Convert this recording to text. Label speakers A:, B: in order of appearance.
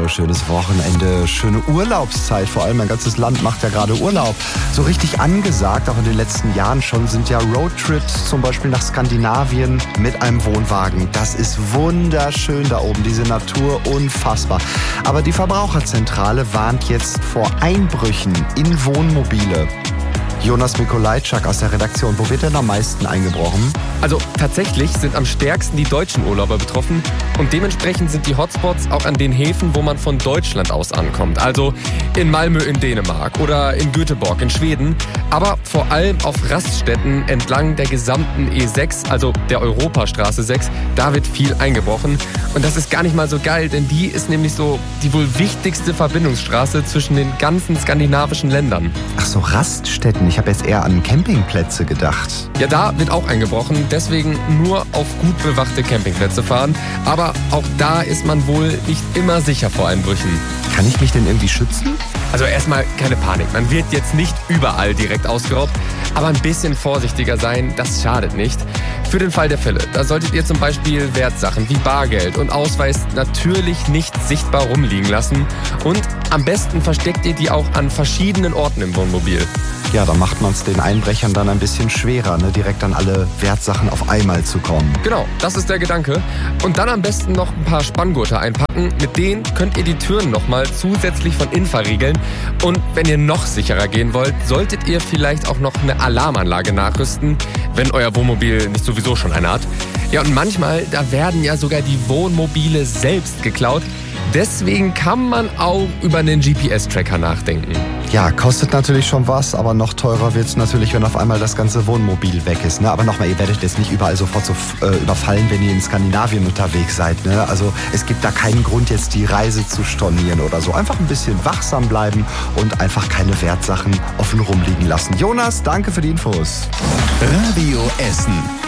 A: schönes Wochenende, schöne Urlaubszeit. Vor allem mein ganzes Land macht ja gerade Urlaub. So richtig angesagt, auch in den letzten Jahren schon, sind ja Roadtrips, zum Beispiel nach Skandinavien mit einem Wohnwagen. Das ist wunderschön da oben, diese Natur, unfassbar. Aber die Verbraucherzentrale warnt jetzt vor Einbrüchen in Wohnmobile. Jonas Mikolajczak aus der Redaktion. Wo wird denn am meisten eingebrochen?
B: Also tatsächlich sind am stärksten die deutschen Urlauber betroffen und dementsprechend sind die Hotspots auch an den Häfen, wo man von Deutschland aus ankommt. Also in Malmö in Dänemark oder in Göteborg in Schweden, aber vor allem auf Raststätten entlang der gesamten E6, also der Europastraße 6, da wird viel eingebrochen. Und das ist gar nicht mal so geil, denn die ist nämlich so die wohl wichtigste Verbindungsstraße zwischen den ganzen skandinavischen Ländern.
A: Ach so, Raststätten. Ich habe jetzt eher an Campingplätze gedacht.
B: Ja, da wird auch eingebrochen, deswegen nur auf gut bewachte Campingplätze fahren. Aber auch da ist man wohl nicht immer sicher vor Einbrüchen.
A: Kann ich mich denn irgendwie schützen?
B: Also erstmal keine Panik, man wird jetzt nicht überall direkt ausgeraubt, aber ein bisschen vorsichtiger sein, das schadet nicht. Für den Fall der Fälle, da solltet ihr zum Beispiel Wertsachen wie Bargeld und Ausweis natürlich nicht sichtbar rumliegen lassen. Und am besten versteckt ihr die auch an verschiedenen Orten im Wohnmobil.
A: Ja, da macht man es den Einbrechern dann ein bisschen schwerer, ne? Direkt an alle Wertsachen auf einmal zu kommen.
B: Genau, das ist der Gedanke. Und dann am besten noch ein paar Spanngurte einpacken. Mit denen könnt ihr die Türen nochmal zusätzlich von innen verriegeln. Und wenn ihr noch sicherer gehen wollt, solltet ihr vielleicht auch noch eine Alarmanlage nachrüsten, wenn euer Wohnmobil nicht sowieso schon eine hat. Ja, und manchmal, da werden ja sogar die Wohnmobile selbst geklaut. Deswegen kann man auch über einen GPS-Tracker nachdenken.
A: Ja, kostet natürlich schon was, aber noch teurer wird es natürlich, wenn auf einmal das ganze Wohnmobil weg ist. Ne? Aber nochmal, ihr werdet jetzt nicht überall sofort so überfallen, wenn ihr in Skandinavien unterwegs seid. Ne? Also es gibt da keinen Grund, jetzt die Reise zu stornieren oder so. Einfach ein bisschen wachsam bleiben und einfach keine Wertsachen offen rumliegen lassen. Jonas, danke für die Infos.
C: Radio Essen.